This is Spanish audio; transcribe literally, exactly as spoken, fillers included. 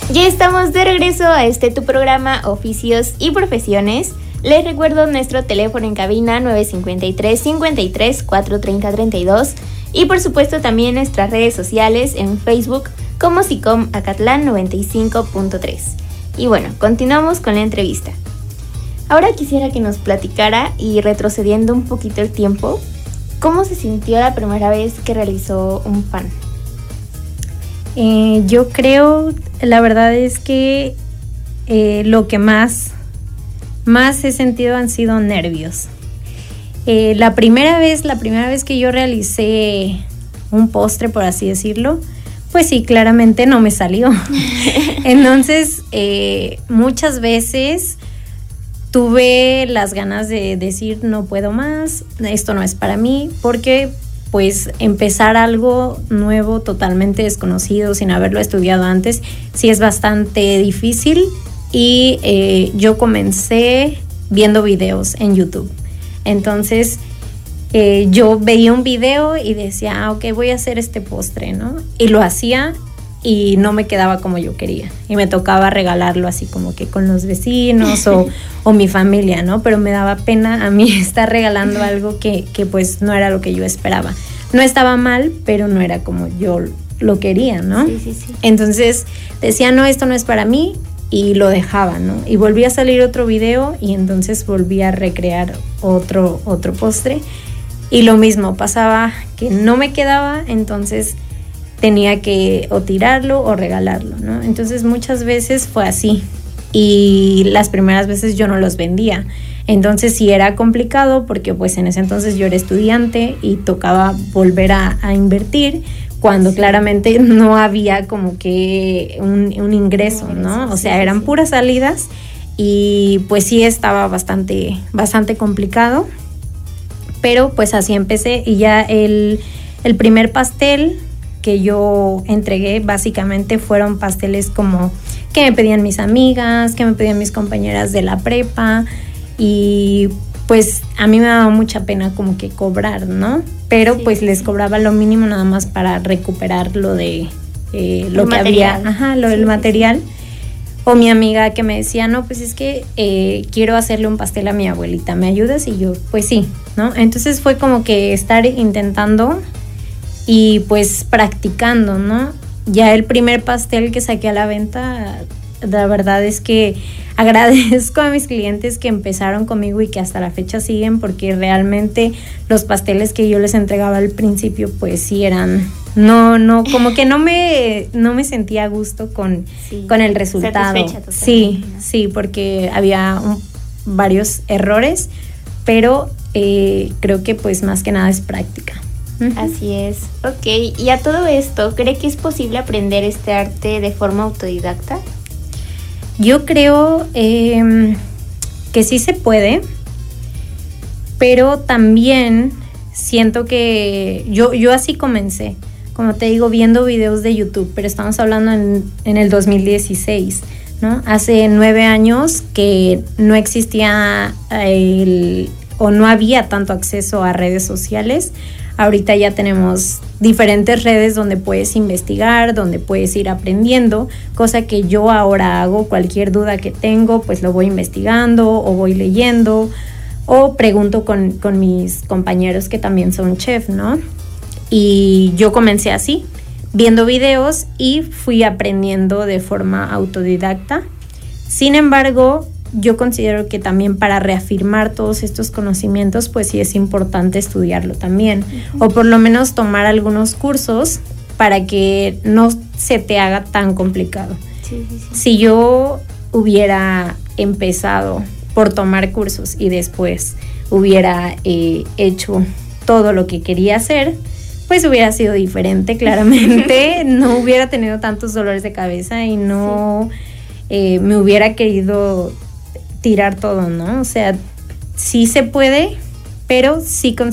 Ya estamos de regreso a este tu programa Oficios y Profesiones. Les recuerdo nuestro teléfono en cabina nueve cinco tres, cinco tres, cuatro tres cero, tres dos y por supuesto también nuestras redes sociales en Facebook como SICOM Acatlán noventa y cinco punto tres. Y bueno, continuamos con la entrevista. Ahora quisiera que nos platicara, y retrocediendo un poquito el tiempo, ¿cómo se sintió la primera vez que realizó un pan? Eh, yo creo, la verdad es que eh, lo que más, más he sentido han sido nervios. Eh, la primera vez, la primera vez que yo realicé un postre, por así decirlo, pues sí, claramente no me salió. Entonces, eh, muchas veces tuve las ganas de decir no puedo más, esto no es para mí, porque pues empezar algo nuevo, totalmente desconocido, sin haberlo estudiado antes, sí es bastante difícil. Y eh, yo comencé viendo videos en YouTube. Entonces eh, yo veía un video y decía, ah, ok, voy a hacer este postre, ¿no? Y lo hacía y no me quedaba como yo quería. Y me tocaba regalarlo así como que con los vecinos o, o mi familia, ¿no? Pero me daba pena a mí estar regalando algo que, que pues no era lo que yo esperaba. No estaba mal, pero no era como yo lo quería, ¿no? Sí, sí, sí. Entonces decía, no, esto no es para mí, y lo dejaba, ¿no? Y volvía a salir otro video y entonces volví a recrear otro, otro postre. Y lo mismo, pasaba que no me quedaba, entonces tenía que o tirarlo o regalarlo, ¿no? Entonces muchas veces fue así, y las primeras veces yo no los vendía, entonces sí era complicado porque pues en ese entonces yo era estudiante y tocaba volver a, a invertir cuando sí, claramente no había como que un, un ingreso, ¿no? O sea, sí, eran sí, puras salidas, y pues sí estaba bastante, bastante complicado, pero pues así empecé. Y ya el, el primer pastel que yo entregué básicamente fueron pasteles como que me pedían mis amigas, que me pedían mis compañeras de la prepa, y pues a mí me daba mucha pena como que cobrar, ¿no? Pero sí, pues les cobraba lo mínimo nada más para recuperar lo de eh, lo el que material. había, ajá, lo sí, del material. Sí. O mi amiga que me decía, no, pues es que eh, quiero hacerle un pastel a mi abuelita, ¿me ayudas? Y yo, pues sí, ¿no? Entonces fue como que estar intentando y pues practicando, ¿no? Ya el primer pastel que saqué a la venta, la verdad es que agradezco a mis clientes que empezaron conmigo y que hasta la fecha siguen, porque realmente los pasteles que yo les entregaba al principio pues sí eran, no, no, como que no me, no me sentía a gusto con, sí, con el resultado. Sí, sí, porque había un, varios errores, pero eh, creo que pues más que nada es práctica. Así es. Ok, y a todo esto, ¿cree que es posible aprender este arte de forma autodidacta? Yo creo eh, que sí se puede, pero también siento que yo, yo así comencé, como te digo, viendo videos de YouTube, pero estamos hablando en, en el dos mil dieciséis, ¿no? Hace nueve años que no existía el, o no había tanto acceso a redes sociales. Ahorita ya tenemos diferentes redes donde puedes investigar, donde puedes ir aprendiendo, cosa que yo ahora hago. Cualquier duda que tengo, pues lo voy investigando o voy leyendo o pregunto con, con mis compañeros que también son chef, ¿no? Y yo comencé así, viendo videos, y fui aprendiendo de forma autodidacta. Sin embargo, yo considero que también para reafirmar todos estos conocimientos, pues sí es importante estudiarlo también, uh-huh, o por lo menos tomar algunos cursos para que no se te haga tan complicado. Sí, sí, sí. Si yo hubiera empezado por tomar cursos y después hubiera eh, hecho todo lo que quería hacer, pues hubiera sido diferente, claramente. No hubiera tenido tantos dolores de cabeza y no sí. eh, me hubiera querido tirar todo, ¿no? O sea, sí se puede, pero sí